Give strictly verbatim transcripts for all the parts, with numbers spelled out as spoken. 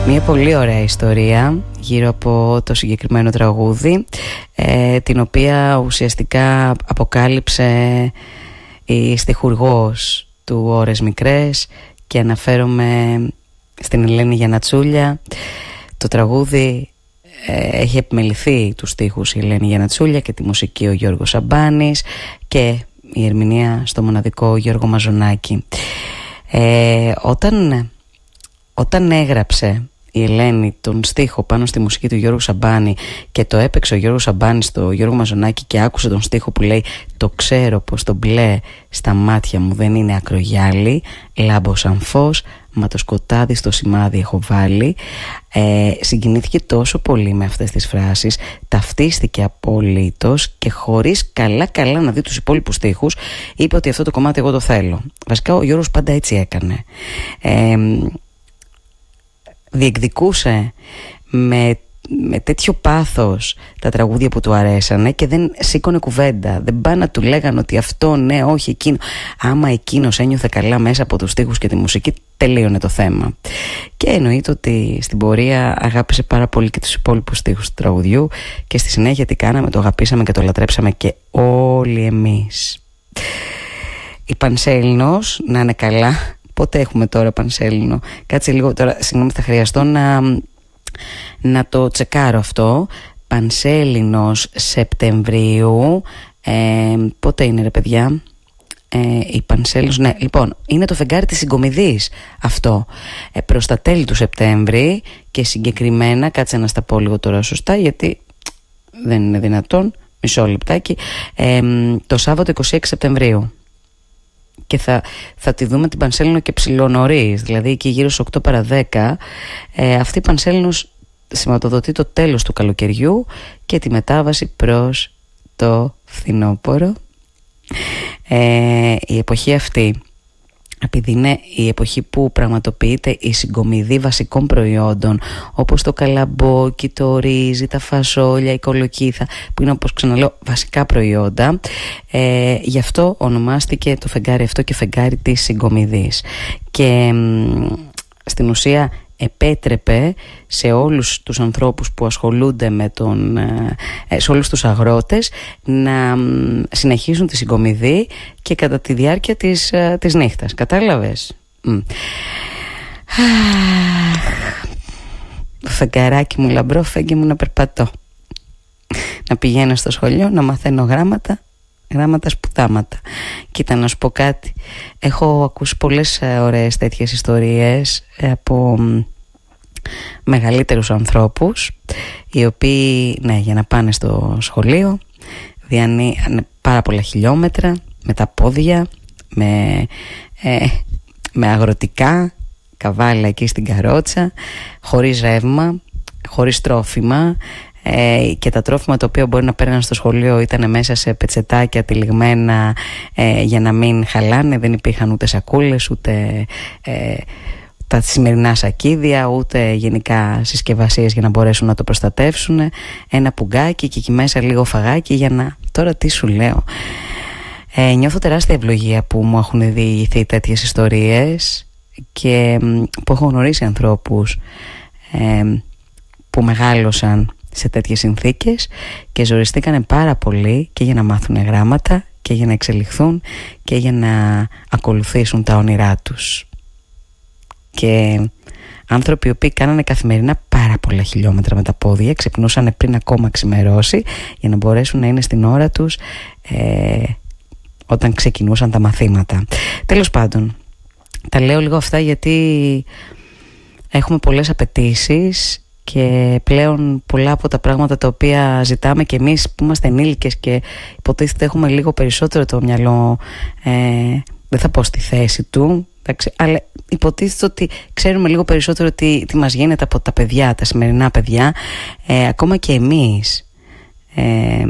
Μια πολύ ωραία ιστορία γύρω από το συγκεκριμένο τραγούδι, ε, την οποία ουσιαστικά αποκάλυψε η στιχουργός του Ώρες Μικρές, και αναφέρομαι στην Ελένη Γιαννατσούλια. Το τραγούδι ε, έχει επιμεληθεί τους στίχους η Ελένη Γιαννατσούλια και τη μουσική ο Γιώργος Σαμπάνης και η ερμηνεία στο μοναδικό Γιώργο Μαζονάκη. Ε, όταν, όταν έγραψε η Ελένη τον στίχο πάνω στη μουσική του Γιώργου Σαμπάνη και το έπαιξε ο Γιώργος Σαμπάνης στο Γιώργο Μαζονάκη και άκουσε τον στίχο που λέει «Το ξέρω πως το μπλε στα μάτια μου δεν είναι ακρογιάλι, λάμπω σαν φως, μα το σκοτάδι στο σημάδι έχω βάλει», ε, συγκινήθηκε τόσο πολύ με αυτές τις φράσεις, ταυτίστηκε απολύτως και χωρίς καλά καλά να δει τους υπόλοιπους στίχους είπε ότι αυτό το κομμάτι εγώ το θέλω. Βασικά ο Γιώργος πάντα έτσι έκανε. ε, διεκδικούσε με, με τέτοιο πάθος τα τραγούδια που του αρέσανε και δεν σήκωνε κουβέντα. Δεν πάνε να του λέγανε ότι αυτό ναι, όχι εκείνο. Άμα εκείνος ένιωθε καλά μέσα από τους στίχους και τη μουσική, τελείωνε το θέμα. Και εννοείται ότι στην πορεία αγάπησε πάρα πολύ και τους υπόλοιπους στίχους του τραγουδιού και στη συνέχεια τι κάναμε, το αγαπήσαμε και το λατρέψαμε και όλοι εμείς. Η Πανσέλινος, να είναι καλά. Πότε έχουμε τώρα Πανσέλινο? Κάτσε λίγο τώρα, συγγνώμη, θα χρειαστώ να, να το τσεκάρω αυτό. Πανσέλινος Σεπτεμβρίου, ε, πότε είναι ρε παιδιά? Ε, η Πανσέλινος, ναι, λοιπόν, είναι το φεγγάρι της Συγκομιδής αυτό, ε, προς τα τέλη του Σεπτέμβρη, και συγκεκριμένα, κάτσε να στα πω λίγο τώρα σωστά γιατί δεν είναι δυνατόν, μισό λεπτάκι, ε, το Σάββατο είκοσι έξι Σεπτεμβρίου. Και θα, θα τη δούμε την Πανσέλινο και ψηλονωρίς, δηλαδή εκεί γύρω στις οκτώ παρά δέκα. ε, Αυτή η Πανσέλινος σηματοδοτεί το τέλος του καλοκαιριού και τη μετάβαση προς το φθινόπωρο. ε, Η εποχή αυτή, επειδή είναι η εποχή που πραγματοποιείται η συγκομιδή βασικών προϊόντων όπως το καλαμπόκι, το ρύζι, τα φασόλια, η κολοκύθα, που είναι, όπως ξαναλέω, βασικά προϊόντα, ε, γι' αυτό ονομάστηκε το φεγγάρι αυτό και φεγγάρι της συγκομιδής. Και μ, στην ουσία επέτρεπε σε όλους τους ανθρώπους που ασχολούνται με τον, σε όλους τους αγρότες να συνεχίσουν τη συγκομιδή και κατά τη διάρκεια της, της νύχτας. Κατάλαβες? Το φεγγαράκι μου λαμπρό, φέγγε μου να περπατώ, να πηγαίνω στο σχολείο, να μαθαίνω γράμματα, γράμματα σπουδάματα. Κοίτα να σου πω κάτι, έχω ακούσει πολλές ωραίες τέτοιες ιστορίες από μεγαλύτερους ανθρώπους, οι οποίοι, ναι, για να πάνε στο σχολείο διανύουν πάρα πολλά χιλιόμετρα με τα πόδια, με, ε, με αγροτικά καβάλα εκεί στην καρότσα, χωρίς ρεύμα, χωρίς τρόφιμα, ε, και τα τρόφιμα τα οποία μπορεί να παίρναν στο σχολείο ήταν μέσα σε πετσετάκια τυλιγμένα, ε, για να μην χαλάνε. Δεν υπήρχαν ούτε σακούλες, ούτε ε, τα σημερινά σακίδια, ούτε γενικά συσκευασίες για να μπορέσουν να το προστατεύσουν. Ένα πουγκάκι και εκεί μέσα λίγο φαγάκι για να... Τώρα τι σου λέω. Ε, νιώθω τεράστια ευλογία που μου έχουν διηγηθεί τέτοιες ιστορίες και που έχω γνωρίσει ανθρώπους ε, που μεγάλωσαν σε τέτοιες συνθήκες και ζοριστήκανε πάρα πολύ και για να μάθουν γράμματα και για να εξελιχθούν και για να ακολουθήσουν τα όνειρά τους. Και άνθρωποι οι οποίοι κάνανε καθημερινά πάρα πολλά χιλιόμετρα με τα πόδια, ξυπνούσαν πριν ακόμα ξημερώσει για να μπορέσουν να είναι στην ώρα τους ε, όταν ξεκινούσαν τα μαθήματα. Τέλος πάντων, τα λέω λίγο αυτά γιατί έχουμε πολλές απαιτήσεις και πλέον πολλά από τα πράγματα τα οποία ζητάμε και εμείς που είμαστε ενήλικες και υποτίθεται έχουμε λίγο περισσότερο το μυαλό, ε, δεν θα πω στη θέση του, εντάξει, αλλά υποτίθεται ότι ξέρουμε λίγο περισσότερο τι, τι μας γίνεται από τα παιδιά, τα σημερινά παιδιά, ε, ακόμα και εμείς ε,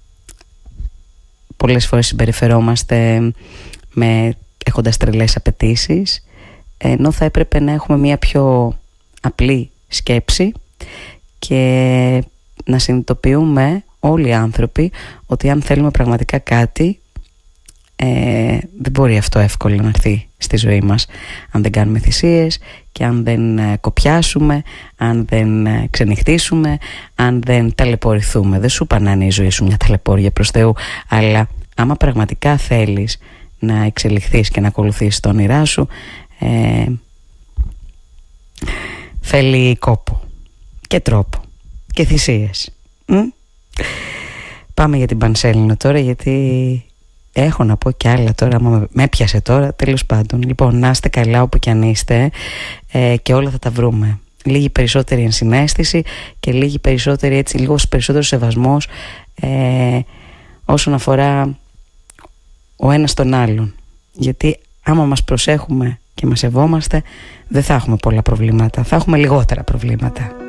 πολλές φορές συμπεριφερόμαστε με, έχοντας τρελές απαιτήσεις, ενώ θα έπρεπε να έχουμε μια πιο απλή σκέψη και να συνειδητοποιούμε όλοι οι άνθρωποι ότι αν θέλουμε πραγματικά κάτι ε, δεν μπορεί αυτό εύκολα να έρθει στη ζωή μας αν δεν κάνουμε θυσίες και αν δεν ε, κοπιάσουμε, αν δεν ε, ξενυχτήσουμε, αν δεν ταλαιπωρηθούμε. Δεν σου είπα να είναι η ζωή σου μια ταλαιπώρια προς Θεού, αλλά άμα πραγματικά θέλεις να εξελιχθείς και να ακολουθήσεις το όνειρά σου, ε, θέλει κόπο και τρόπο και θυσίες. Μ? Πάμε για την Πανσέλινο τώρα, γιατί έχω να πω κι άλλα τώρα, άμα με έπιασε τώρα, τέλος πάντων. Λοιπόν, να είστε καλά όπου κι αν είστε, ε, και όλα θα τα βρούμε. Λίγη περισσότερη ενσυναίσθηση και λίγη περισσότερη, έτσι, λίγος περισσότερο σεβασμός ε, όσον αφορά ο ένας τον άλλον. Γιατί άμα μας προσέχουμε και μας σεβόμαστε, δεν θα έχουμε πολλά προβλήματα, θα έχουμε λιγότερα προβλήματα.